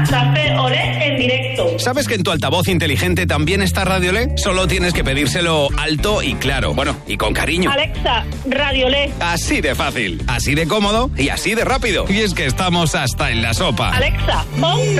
Café Olé en directo. ¿Sabes que en tu altavoz inteligente también está Radio Olé? Solo tienes que pedírselo alto y claro. Bueno, y con cariño. Alexa, Radio Olé. Así de fácil, así de cómodo y así de rápido. Y es que estamos hasta en la sopa. Alexa, pon